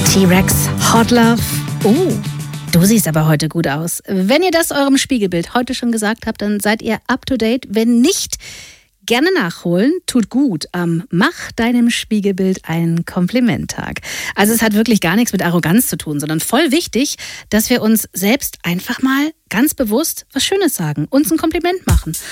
T-Rex, Hot Love. Oh, du siehst aber heute gut aus. Wenn ihr das eurem Spiegelbild heute schon gesagt habt, dann seid ihr up to date. Wenn nicht, gerne nachholen, tut gut am Mach deinem Spiegelbild einen Komplimenttag. Also es hat wirklich gar nichts mit Arroganz zu tun, sondern voll wichtig, dass wir uns selbst einfach mal ganz bewusst was Schönes sagen, uns ein Kompliment machen.